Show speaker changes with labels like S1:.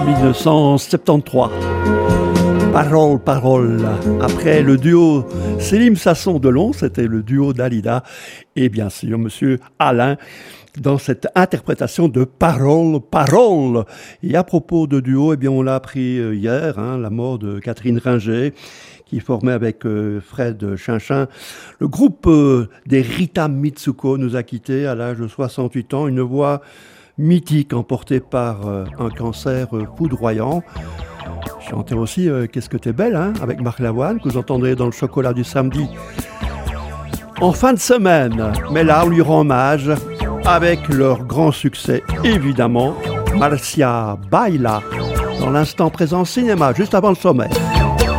S1: 1973. Parole, parole. Après le duo Célim Sasson-Delon, c'était le duo Dalida et bien sûr Monsieur Alain dans cette interprétation de Parole, parole. Et à propos de duo, eh bien on l'a appris hier, la mort de Catherine Ringer, qui formait avec Fred Chinchin. Le groupe des Rita Mitsuko nous a quittés à l'âge de 68 ans. Une voix mythique emportée par un cancer foudroyant. Chantait aussi Qu'est-ce que t'es belle, avec Marc Lavoine, que vous entendrez dans le chocolat du samedi en fin de semaine. Mais là, on lui rend hommage avec leur grand succès, évidemment, Marcia Baila, dans l'instant présent cinéma, juste avant le sommaire.